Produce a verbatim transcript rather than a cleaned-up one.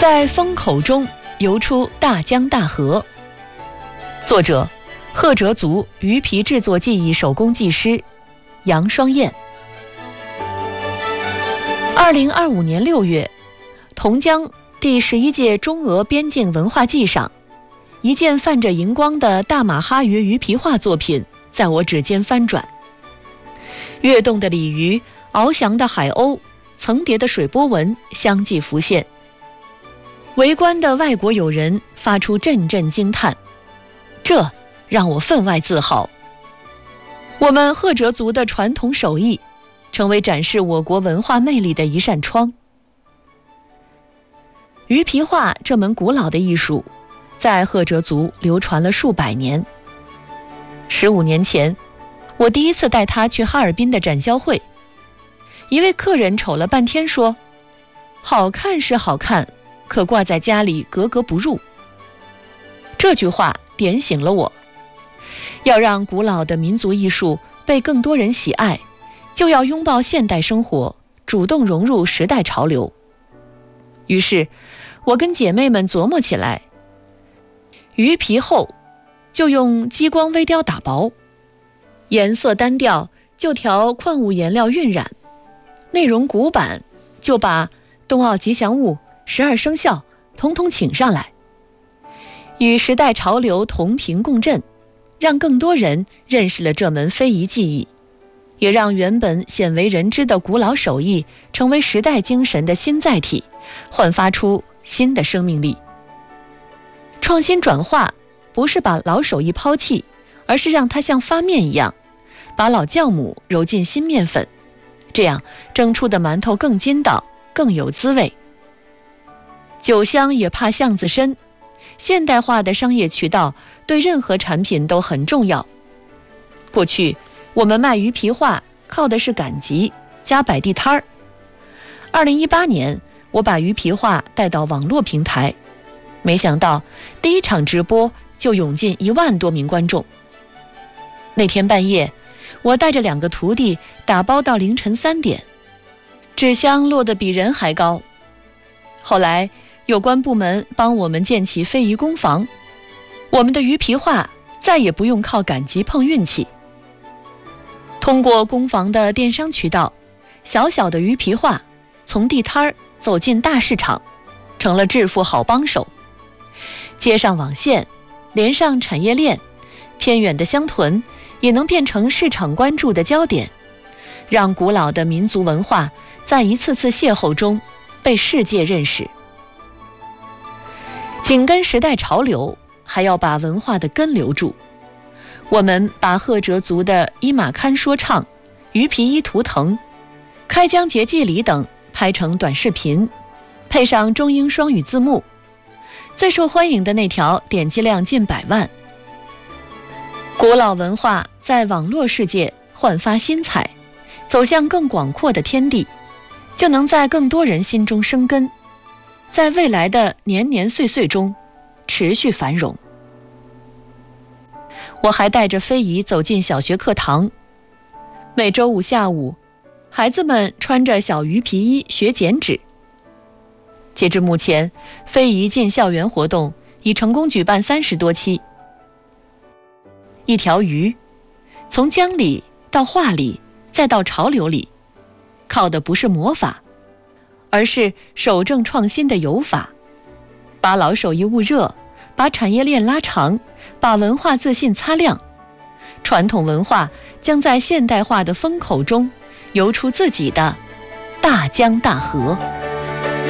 在风口中游出大江大河。作者：赫哲族鱼皮制作技艺手工技师杨双燕。二零二五年六月，同江第十一届中俄边境文化季上，一件泛着荧光的大马哈鱼鱼皮画作品在我指尖翻转。跃动的鲤鱼、翱翔的海鸥、层叠的水波纹相继浮现。围观的外国友人发出阵阵惊叹，这让我分外自豪。我们赫哲族的传统手艺成为展示我国文化魅力的一扇窗。鱼皮画这门古老的艺术在赫哲族流传了数百年。十五年前，我第一次带他去哈尔滨的展销会，一位客人瞅了半天说：“好看是好看，可挂在家里格格不入。”这句话点醒了我，要让古老的民族艺术被更多人喜爱，就要拥抱现代生活，主动融入时代潮流。于是我跟姐妹们琢磨起来，鱼皮厚就用激光微雕打薄，颜色单调就调矿物颜料晕染，内容古板就把冬奥吉祥物、十二生肖统统请上来，与时代潮流同频共振，让更多人认识了这门非遗技艺，也让原本鲜为人知的古老手艺成为时代精神的新载体，焕发出新的生命力。创新转化不是把老手艺抛弃，而是让它像发面一样，把老酵母揉进新面粉，这样蒸出的馒头更筋道，更有滋味。酒香也怕巷子深，现代化的商业渠道对任何产品都很重要。过去我们卖鱼皮画靠的是赶集加摆地摊儿。二零一八年，我把鱼皮画带到网络平台，没想到第一场直播就涌进一万多名观众。那天半夜，我带着两个徒弟打包到凌晨三点，纸箱落得比人还高。后来有关部门帮我们建起非遗工坊，我们的鱼皮画再也不用靠赶集碰运气。通过工坊的电商渠道，小小的鱼皮画从地摊儿走进大市场，成了致富好帮手。接上网线，连上产业链，偏远的乡屯也能变成市场关注的焦点，让古老的民族文化在一次次邂逅中被世界认识。紧跟时代潮流，还要把文化的根留住。我们把赫哲族的伊玛堪说唱、鱼皮衣图腾、开疆节祭礼等拍成短视频，配上中英双语字幕，最受欢迎的那条点击量近百万。古老文化在网络世界焕发新彩，走向更广阔的天地，就能在更多人心中生根，在未来的年年岁岁中持续繁荣。我还带着非遗走进小学课堂，每周五下午，孩子们穿着小鱼皮衣学剪纸。截至目前，非遗进校园活动已成功举办三十多期。一条鱼，从江里到画里，再到潮流里，靠的不是魔法，而是守正创新的游法，把老手艺焐热，把产业链拉长，把文化自信擦亮。传统文化将在现代化的风口中游出自己的大江大河。